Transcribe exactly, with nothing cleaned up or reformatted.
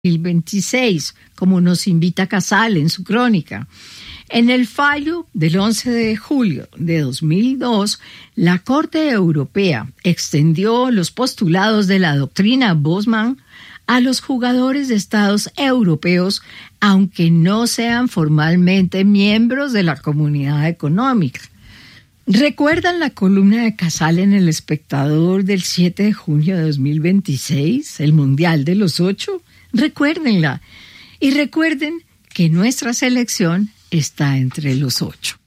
dos mil veintiséis, como nos invita Casale en su crónica. En el fallo del once de julio de dos mil dos, la Corte Europea extendió los postulados de la doctrina Bosman a los jugadores de estados europeos, aunque no sean formalmente miembros de la Comunidad Económica. ¿Recuerdan la columna de Casale en El Espectador del siete de junio de dos mil veintiséis, el Mundial de los Ocho? Recuérdenla. Y recuerden que nuestra selección está entre los ocho.